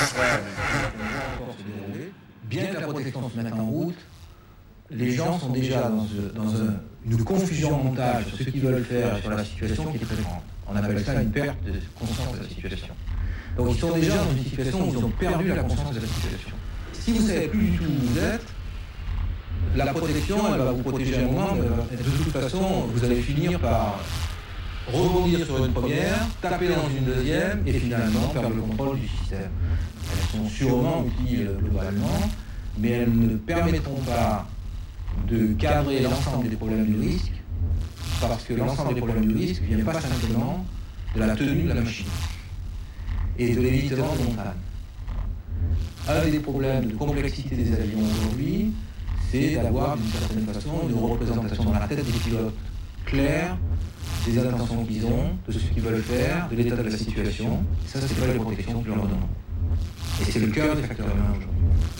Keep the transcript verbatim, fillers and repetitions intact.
Bien que la protection se mette en route, les gens sont déjà dans, dans un, une confusion mentale sur ce qu'ils veulent faire et sur la situation qui est très grande. On appelle ça une perte de conscience de la situation. Donc ils sont déjà dans une situation où ils ont perdu la conscience de la situation. Si vous ne savez plus du tout où vous êtes, la protection, elle va vous protéger à un moment, mais de toute façon, vous allez finir par rebondir sur une première, taper dans une deuxième et finalement perdre le contrôle du système. Elles sont sûrement utiles globalement, mais elles ne permettront pas de cadrer l'ensemble des problèmes du risque, parce que l'ensemble des problèmes du risque ne vient pas simplement de la tenue de la machine et de l'évitement de montagne. Un des problèmes de complexité des avions aujourd'hui, c'est d'avoir d'une certaine façon une représentation dans la tête des pilotes claire des intentions qu'ils ont, de ce qu'ils veulent faire, de l'état de la situation. Ça, c'est pas les protections que nous leur donnons. Et c'est le cœur des facteurs humains aujourd'hui.